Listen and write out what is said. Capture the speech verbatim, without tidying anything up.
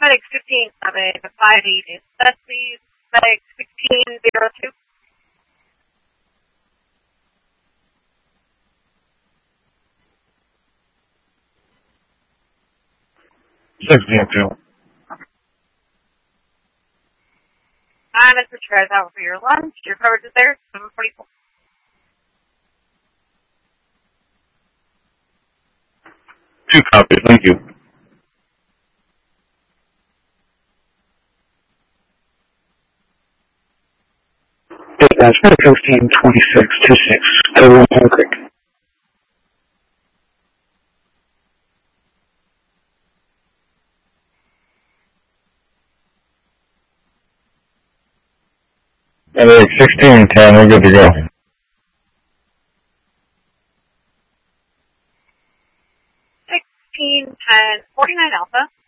FedEx fifteen seven five eight. That's please FedEx fifteen zero two. Sixteen two. I'm going to put you guys out for your lunch. Your coverage is there, seven forty-four. Two copies, thank you. Dispatch, fifteen twenty-six twenty-six, code one Pine Creek. FedEx sixteen ten, we're good to go. sixteen ten forty-nine Alpha.